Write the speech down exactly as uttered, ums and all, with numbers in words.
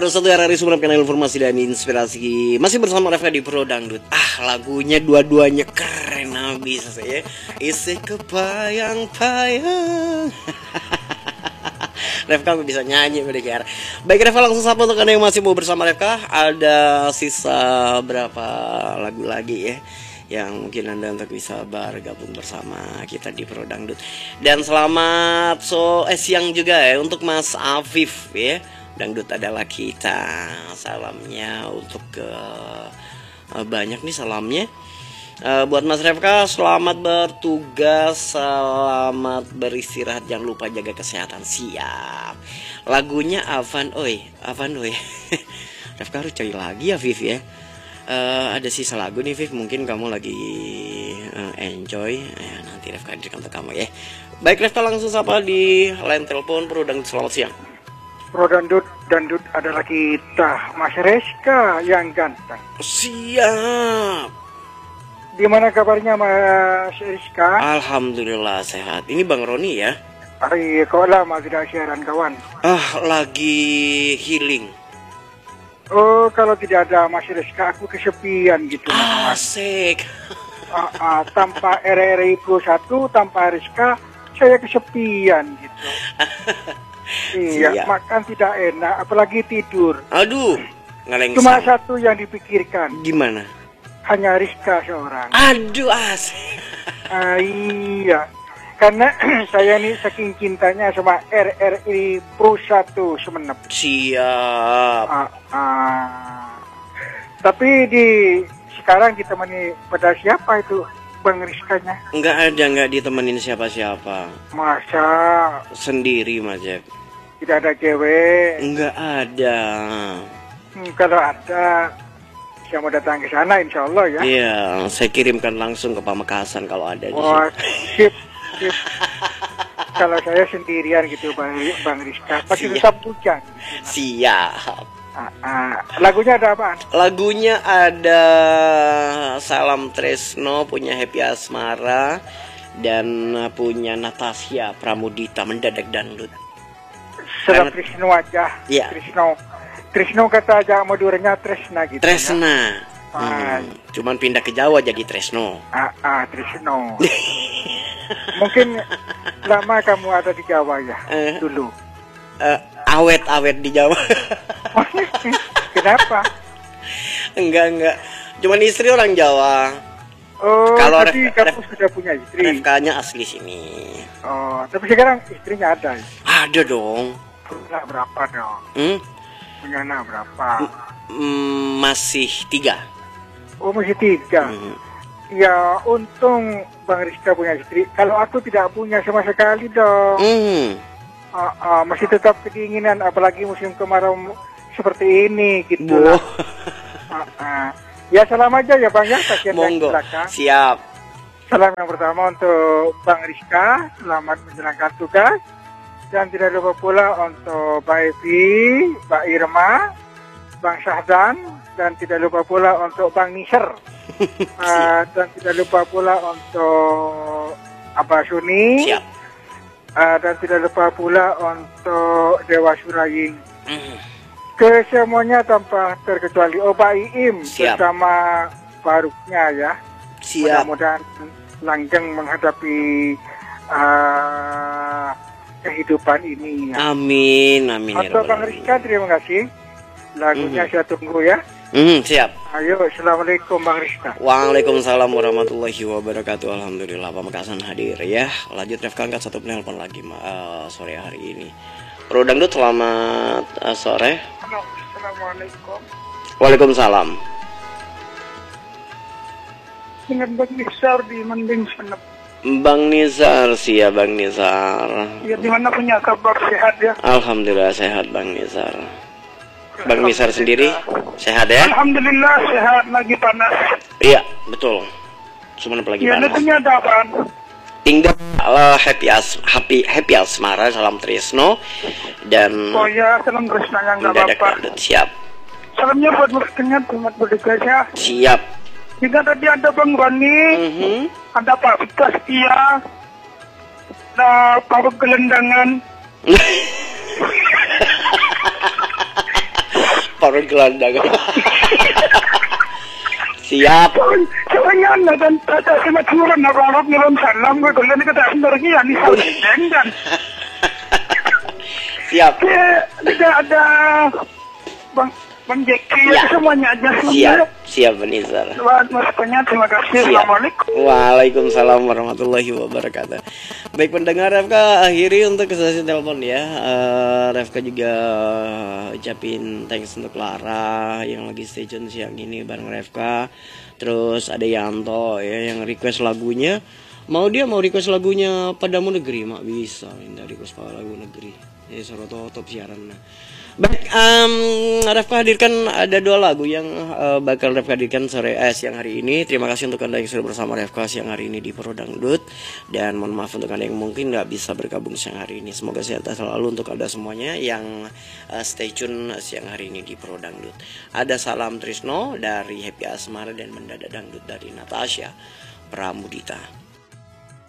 satu R R I Sumeneb, kanal informasi dan inspirasi. Masih bersama Revka di Pro Dangdut. Ah, lagunya dua-duanya keren habis ya. Isi kepayang-payang. Revka bisa nyanyi mendengar. Baik Revka, langsung sapa untuk Anda yang masih mau bersama Revka. Ada sisa berapa lagu lagi ya yang mungkin Anda untuk bisa bergabung bersama kita di Pro Dangdut. Dan selamat so eh siang juga ya untuk Mas Afif ya. Dangdut adalah kita. Salamnya untuk ke uh, banyak nih salamnya. Uh, buat Mas Revka, selamat bertugas, selamat beristirahat, jangan lupa jaga kesehatan. Siap. Lagunya Avan Oi, Avan Oi. Revka harus cari lagi ya Viv ya. Uh, ada sisa lagu nih Viv, mungkin kamu lagi uh, enjoy. Ya, nanti Revka hadirkan untuk kamu ya. Baik Revka, langsung sapa di line telepon Pro Dangdut. Selamat siang. Pro Dangdut, Dangdut adalah kita, Mas Reska yang ganteng. Siap. Gimana kabarnya Mas Rizka? Alhamdulillah sehat. Ini Bang Roni ya? Iya, kok lama tidak siaran kawan? Ah, lagi healing. Oh, kalau tidak ada Mas Rizka, aku kesepian gitu. Asik. Uh, uh, tanpa R R I Pro satu, tanpa Rizka, saya kesepian gitu. Iya, Siap. makan tidak enak, apalagi tidur. Aduh, ngelengsan. Cuma satu yang dipikirkan. Gimana? Hanya Rizka seorang. Aduh, asik. Ah, iya, karena saya ini saking cintanya sama R R I Pro satu Sumeneb. Siap. Ah, ah. Tapi di sekarang ditemani pada siapa itu Bang Rizkanya? Enggak ada, enggak ditemenin siapa-siapa. Masa Sendiri Mas Jeb. tidak ada cewek? Enggak ada. Hmm, kalau ada, saya mau datang ke sana insya Allah ya. Iya, saya kirimkan langsung ke Pamekasan kalau ada di Wah, sini. sip, sip. Kalau saya sendirian gitu Bang, Bang Rizka, pasti Siap. tetap hujan. Siap. Ah, ah. Lagunya ada apaan? Lagunya ada Salam Tresno punya Happy Asmara dan punya Natasha Pramudita, Mendadak Dangdut. Salam Karena- Trisno aja. Iya. Trisno. Trisno kata aja modurnya Tresna gitu. Ya? Tresna. Ah. Hmm, cuman pindah ke Jawa jadi Tresno. Ah, ah Trisno. Mungkin lama kamu ada di Jawa ya Eh. dulu. Eh, awet-awet di Jawa. Kenapa? Enggak, enggak. Cuman istri orang Jawa. Oh, Kalau tapi Ref- kamu Ref- sudah punya istri. Revkanya asli sini. Oh, tapi sekarang istrinya ada. Ada dong. Punya berapa dong? Hmm? Punya anak berapa? Hmm, masih tiga. Oh, masih tiga. Hmm. Ya, untung Bang Rizka punya istri. Kalau aku tidak punya sama sekali dong. Hmm. Ah, ah, masih tetap keinginan, apalagi musim kemarau seperti ini gitu Boh. lah. Ah, ah. Ya salam aja ya Bang ya, kasihan yang di Monggo. belakang. Siap. Salam yang pertama untuk Bang Rizka, selamat menjalankan tugas. Dan tidak lupa pula untuk Mbak Evi, Mbak Irma, Bang Syahdan, dan tidak lupa pula untuk Bang Niser. Ah, dan tidak lupa pula untuk Abah Suni. Siap. Ah, dan tidak lupa pula untuk Dewa Suraying. Hmm. Ke semuanya tanpa terkecuali Oba Iim Siap. bersama Faruknya ya. Siap. Mudah-mudahan langgeng menghadapi uh, kehidupan ini ya. Amin, amin. ya Untuk Rabbal Bang Alamin. Rizka terima kasih. Lagunya Mhm. saya tunggu ya. Hmm, siap. Ayo, Assalamualaikum Bang Rizka. Waalaikumsalam warahmatullahi wabarakatuh. Alhamdulillah Pamekasan hadir ya. Lanjut Revka, angkat satu penelpon lagi ma- uh, sore hari ini. Pro Dangdut, selamat uh, sore. Halo, Assalamualaikum. Waalaikumsalam. Dengan Bang Nizar di Mending Sumeneb. Bang Nizar, siap Bang Nizar. Ya, di mana punya kabar sehat ya? Alhamdulillah sehat Bang Nizar. Bang Nizar sendiri sehat ya? Alhamdulillah sehat, lagi panas. Iya, betul. Sumeneb lagi Ya, panas. lagunya ada apaan? Tinggal uh, happy as happy happy Asmara, Salam Tresno dan Oh ya, salam Krishna yang gak Mendadak apa-apa. Dangdut. Siap. Salamnya buat waktunya umat berdekat ya. Siap. Juga tadi ada Bang Roni, Mhm. ada Pak Vita Setia, ada Pak Gelendangan, turun gelandangan. Siap. Soalnya dan tata sama turun na kalau ngirim salam gue kuliah kita sebenarnya ya nih dan Siap. Tidak ada bang bang Jeki Ya. semuanya aja Siap. Siap Benizar. Mas Pennya terima kasih. Siap. Assalamualaikum. Waalaikumsalam warahmatullahi wabarakatuh. Baik pendengar F K, akhiri untuk sesi telepon ya. Uh, F K juga ucapin thanks untuk Lara yang lagi stay tune siang ini bareng F K. Terus ada Yanto ya yang request lagunya. Mau dia mau request lagunya Padamu Negeri, mak bisa minta request lagu negeri. Ya Soroto top siaran. Nah. Baik, um, Rafka hadirkan ada dua lagu yang uh, bakal Rafka hadirkan sore eh, siang hari ini. Terima kasih untuk Anda yang sudah bersama Rafka siang hari ini di Pro Dangdut. Dan mohon maaf untuk Anda yang mungkin nggak bisa bergabung siang hari ini. Semoga sehat selalu untuk Anda semuanya yang uh, stay tune siang hari ini di Pro Dangdut. Ada salam Trisno dari Happy Asmara dan Mendadak Dangdut dari Natasha Pramudita.